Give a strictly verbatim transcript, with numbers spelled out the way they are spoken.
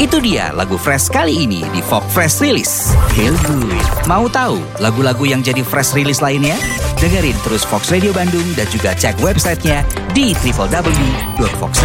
Itu dia lagu Fresh kali ini di Fox Fresh Release. Feel good. Mau tahu lagu-lagu yang jadi Fresh Release lainnya? Dengerin terus Fox Radio Bandung dan juga cek websitenya di w w w dot fox